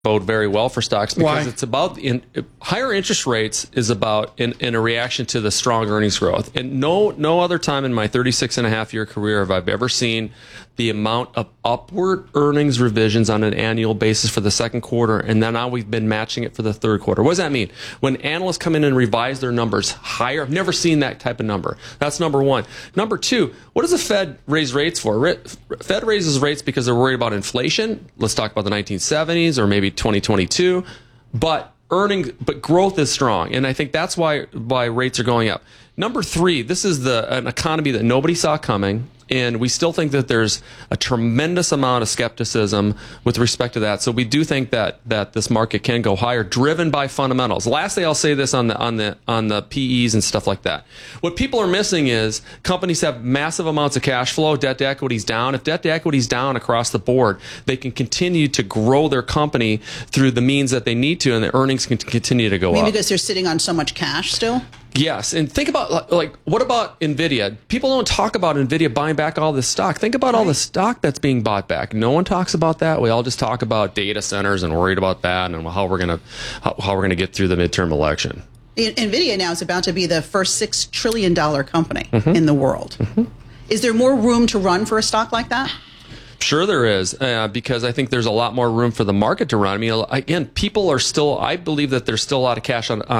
bode very well for stocks because Why? it's about higher interest rates is about in a reaction to the strong earnings growth. And no other time in my 36 and a half year career have I ever seen the amount of upward earnings revisions on an annual basis for the second quarter, and then now we've been matching it for the third quarter. What does that mean? When analysts come in and revise their numbers higher, I've never seen that type of number. That's number one. Number two, what does the Fed raise rates for? Fed raises rates because they're worried about inflation. Let's talk about the 1970s or maybe 2022. But growth is strong, and I think that's why rates are going up. Number three, this is an economy that nobody saw coming, and we still think that there's a tremendous amount of skepticism with respect to that. So we do think that this market can go higher, driven by fundamentals. Lastly, I'll say this on the PEs and stuff like that. What people are missing is companies have massive amounts of cash flow, debt to equity's down. If debt to equity's down across the board, they can continue to grow their company through the means that they need to, and the earnings can continue to go up. Because they're sitting on so much cash still? Yes, and think about what about NVIDIA? People don't talk about NVIDIA buying back all this stock. Think about all the stock that's being bought back. No one talks about that. We all just talk about data centers and worried about that and how we're gonna get through the midterm election. NVIDIA now is about to be the first $6 trillion company in the world. Is there more room to run for a stock like that? Sure there is, because I think there's a lot more room for the market to run. I mean, again, people are still, I believe that there's still a lot of cash on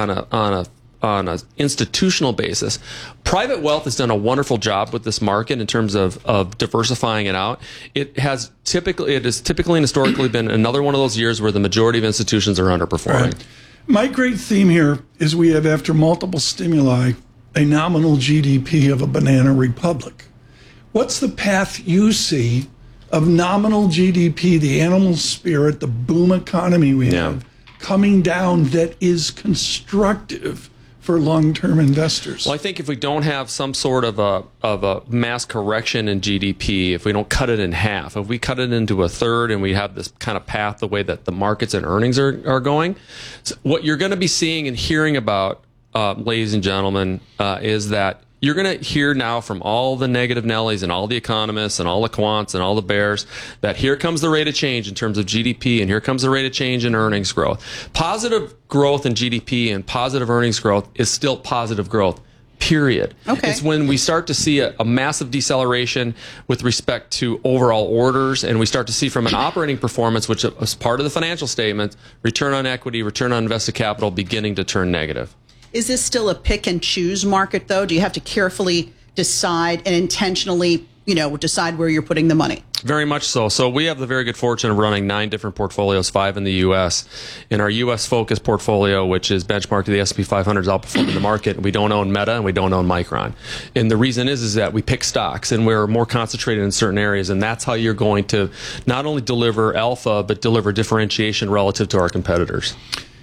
an institutional basis. Private wealth has done a wonderful job with this market in terms of diversifying it out. It has typically and historically been another one of those years where the majority of institutions are underperforming. Right. My great theme here is we have, after multiple stimuli, a nominal GDP of a banana republic. What's the path you see of nominal GDP, the animal spirit, the boom economy we have, coming down that is constructive for long-term investors? Well, I think if we don't have some sort of a mass correction in GDP, if we don't cut it in half, if we cut it into a third and we have this kind of path the way that the markets and earnings are going, so what you're going to be seeing and hearing about, ladies and gentlemen, is that you're going to hear now from all the negative Nellies and all the economists and all the quants and all the bears that here comes the rate of change in terms of GDP and here comes the rate of change in earnings growth. Positive growth in GDP and positive earnings growth is still positive growth, period. Okay. It's when we start to see a massive deceleration with respect to overall orders, and we start to see from an operating performance, which is part of the financial statement, return on equity, return on invested capital beginning to turn negative. Is this still a pick and choose market, though? Do you have to carefully decide and intentionally, decide where you're putting the money? Very much so. So we have the very good fortune of running 9 different portfolios, 5 in the U.S. In our U.S. focused portfolio, which is benchmarked to the S&P 500, is outperforming the market. We don't own Meta and we don't own Micron. And the reason is that we pick stocks and we're more concentrated in certain areas. And that's how you're going to not only deliver alpha, but deliver differentiation relative to our competitors.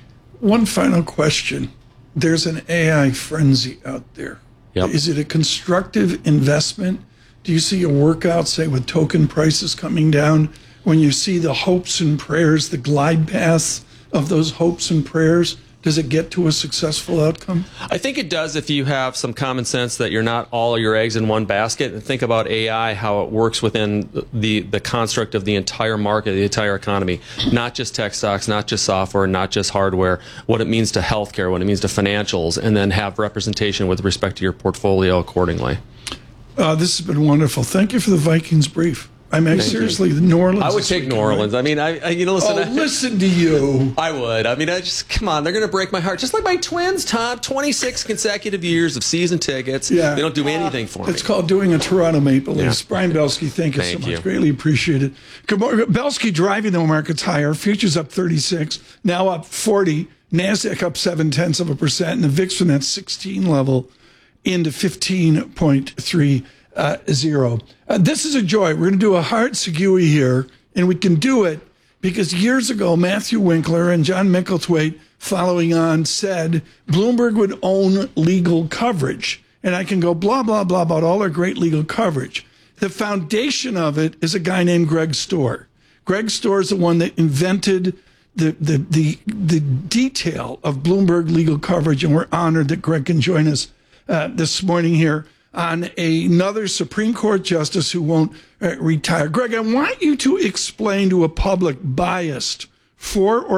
One final question. There's an AI frenzy out there. Yep. Is it a constructive investment? Do you see a workout, say, with token prices coming down, when you see the hopes and prayers, the glide paths of those hopes and prayers? Does it get to a successful outcome? I think it does if you have some common sense that you're not all your eggs in one basket. And think about AI, how it works within the construct of the entire market, the entire economy, not just tech stocks, not just software, not just hardware, what it means to healthcare, what it means to financials, and then have representation with respect to your portfolio accordingly. This has been wonderful. Thank you for the Vikings brief. I mean, seriously, New Orleans. I would take New Orleans. Right? I mean, listen. Listen to you. I would. I mean, come on. They're going to break my heart. Just like my Twins, Tom. 26 consecutive years of season tickets. Yeah. They don't do anything for me. It's called doing a Toronto Maple Leafs. Yeah. Brian Belsky, thank you so much. Greatly appreciated. Good morning. Belsky driving the markets higher. Futures up 36, now up 40. NASDAQ up 0.7%, and the VIX from that 16 level into 15.30. This is a joy. We're going to do a hard Segui here, and we can do it because years ago, Matthew Winkler and John Micklethwaite, following on, said Bloomberg would own legal coverage. And I can go blah, blah, blah about all our great legal coverage. The foundation of it is a guy named Greg Storr. Greg Storr is the one that invented the detail of Bloomberg legal coverage, and we're honored that Greg can join us this morning here on another Supreme Court justice who won't retire. Greg, I want you to explain to a public biased for or